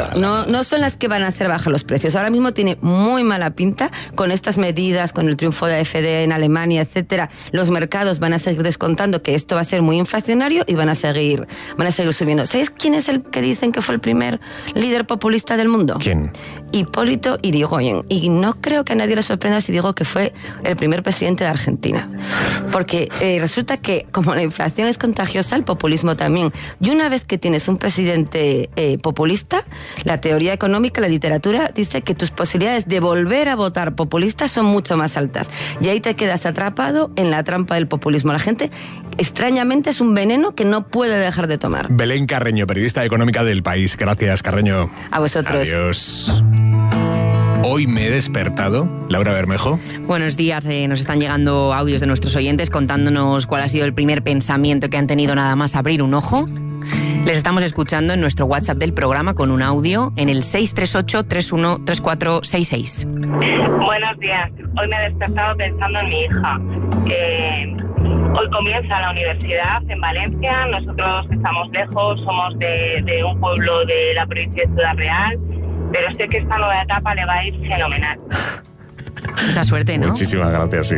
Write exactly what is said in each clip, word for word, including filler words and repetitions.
claro, no, no son las que van a hacer bajar los precios. Ahora mismo tiene muy mala pinta con estas medidas, con el triunfo de A F D en Alemania, etcétera. Los mercados van a seguir descontando que esto va a ser muy inflacionario y van a seguir, van a seguir subiendo. ¿Sabéis quién es el que dicen que fue el primer líder populista del mundo? ¿Quién? Hipólito Yrigoyen. Y no creo que a nadie le sorprenda si digo que fue el primer presidente de Argentina. Porque eh, resulta que como la inflación es contagiosa, el populismo también. Y una vez que tienes un presidente eh, populista, la teoría económica, la literatura, dice que tus posibilidades de volver a votar populista son mucho más altas. Y ahí te quedas atrapado en la trampa del populismo. La gente, extrañamente, es un veneno que no puede dejar de tomar. Belén Carreño, periodista económica del País. Gracias, Carreño. A vosotros. Adiós. Hoy me he despertado, Laura Bermejo. Buenos días, eh, nos están llegando audios de nuestros oyentes contándonos cuál ha sido el primer pensamiento que han tenido nada más abrir un ojo. Les estamos escuchando en nuestro WhatsApp del programa con un audio en el seis tres ocho, tres uno tres cuatro seis seis. Buenos días, hoy me he despertado pensando en mi hija. Eh, hoy comienza la universidad en Valencia, nosotros estamos lejos, somos de, de un pueblo de la provincia de Ciudad Real, pero sé que esta nueva etapa le va a ir fenomenal. Mucha suerte, ¿no? Muchísimas gracias, sí.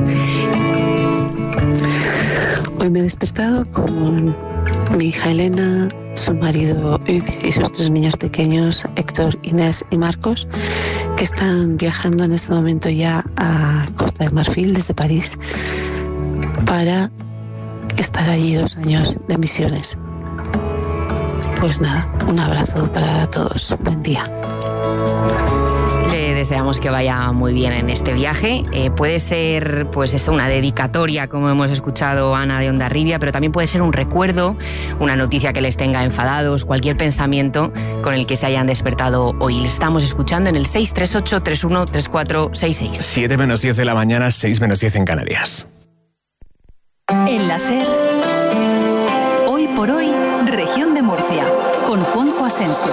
Hoy me he despertado con mi hija Elena, su marido Hugues y sus tres niños pequeños, Héctor, Inés y Marcos, que están viajando en este momento ya a Costa de Marfil desde París para estar allí dos años de misiones. Pues nada, un abrazo para todos. Buen día. Le deseamos que vaya muy bien en este viaje. Eh, puede ser, pues eso, una dedicatoria, como hemos escuchado Ana de Hondarribia, pero también puede ser un recuerdo, una noticia que les tenga enfadados, cualquier pensamiento con el que se hayan despertado hoy. Les estamos escuchando en el seis tres ocho, tres uno tres cuatro seis seis. siete menos diez de la mañana, seis menos diez en Canarias. En la SER, hoy por hoy, Región de Murcia, con Juanjo Asensio.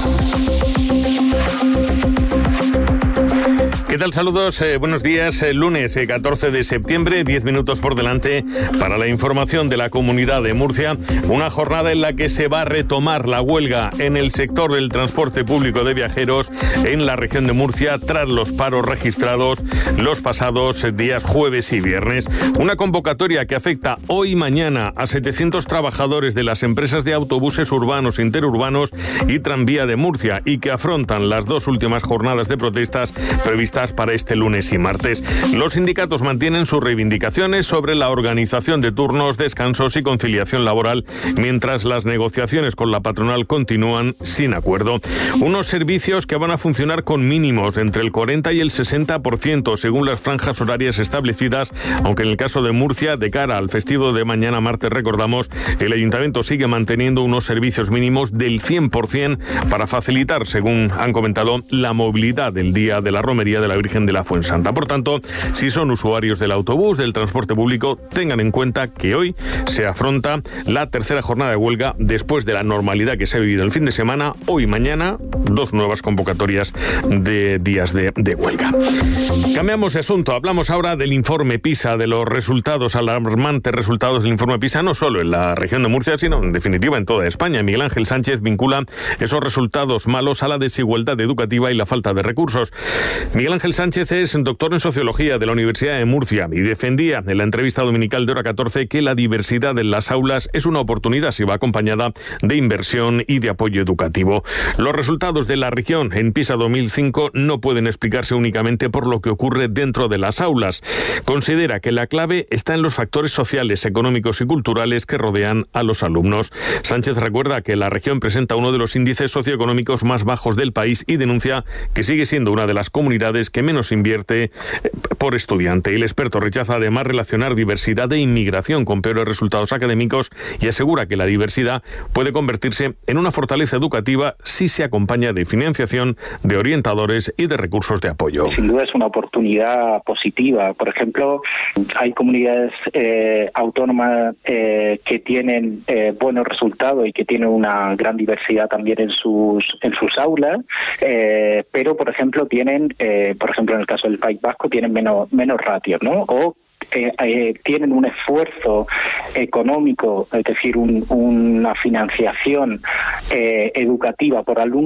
¿Qué tal? Saludos, eh, buenos días. Eh, lunes eh, catorce de septiembre, diez minutos por delante para la información de la Comunidad de Murcia. Una jornada en la que se va a retomar la huelga en el sector del transporte público de viajeros en la región de Murcia tras los paros registrados los pasados días jueves y viernes. Una convocatoria que afecta hoy y mañana a setecientos trabajadores de las empresas de autobuses urbanos, interurbanos y tranvía de Murcia y que afrontan las dos últimas jornadas de protestas previstas para este lunes y martes. Los sindicatos mantienen sus reivindicaciones sobre la organización de turnos, descansos y conciliación laboral, mientras las negociaciones con la patronal continúan sin acuerdo. Unos servicios que van a funcionar con mínimos entre el cuarenta y el sesenta por ciento según las franjas horarias establecidas, aunque en el caso de Murcia, de cara al festivo de mañana martes, recordamos, el ayuntamiento sigue manteniendo unos servicios mínimos del cien por ciento para facilitar, según han comentado, la movilidad del día de la romería de la Virgen de la Fuensanta. Por tanto, si son usuarios del autobús, del transporte público, tengan en cuenta que hoy se afronta la tercera jornada de huelga después de la normalidad que se ha vivido el fin de semana. Hoy y mañana, dos nuevas convocatorias de días de, de huelga. Cambiamos de asunto. Hablamos ahora del informe PISA, de los resultados, alarmantes resultados del informe PISA, no solo en la región de Murcia, sino en definitiva en toda España. Miguel Ángel Sánchez vincula esos resultados malos a la desigualdad educativa y la falta de recursos. Miguel Ángel Sánchez es doctor en Sociología de la Universidad de Murcia y defendía en la entrevista dominical de Hora catorce que la diversidad en las aulas es una oportunidad si va acompañada de inversión y de apoyo educativo. Los resultados de la región en PISA dos mil cinco no pueden explicarse únicamente por lo que ocurre dentro de las aulas. Considera que la clave está en los factores sociales, económicos y culturales que rodean a los alumnos. Sánchez recuerda que la región presenta uno de los índices socioeconómicos más bajos del país y denuncia que sigue siendo una de las comunidades que menos invierte por estudiante. El experto rechaza además relacionar diversidad e inmigración con peores resultados académicos y asegura que la diversidad puede convertirse en una fortaleza educativa si se acompaña de financiación, de orientadores y de recursos de apoyo. Sin duda es una oportunidad positiva. Por ejemplo, hay comunidades eh, autónomas eh, que tienen eh, buenos resultados y que tienen una gran diversidad también en sus en sus aulas, eh, pero por ejemplo tienen, eh, por ejemplo en el caso del País Vasco, tienen menos menos ratios, ¿no? O Eh, eh, tienen un esfuerzo económico, es decir, un, una financiación eh, educativa por alumno